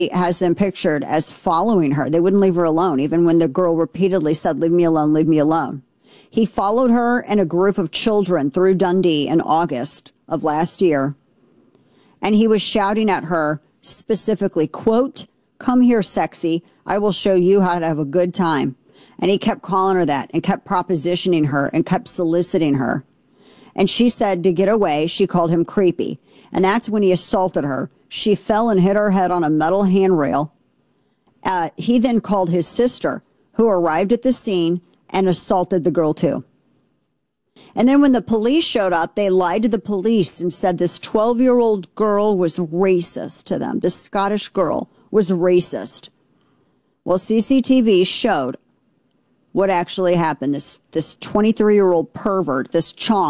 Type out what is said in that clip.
has them pictured as following her. They wouldn't leave her alone, even when the girl repeatedly said, "Leave me alone, leave me alone." He followed her and a group of children through Dundee in August of last year, and he was shouting at her specifically, quote, "Come here, sexy. I will show you how to have a good time." And he kept calling her that and kept propositioning her and kept soliciting her. And she said to get away, she called him creepy. And that's when he assaulted her. She fell and hit her head on a metal handrail. He then called his sister, who arrived at the scene and assaulted the girl too. And then when the police showed up, they lied to the police and said this 12-year-old girl was racist to them. This Scottish girl was racist. Well, CCTV showed what actually happened. This 23-year-old pervert, this Chong,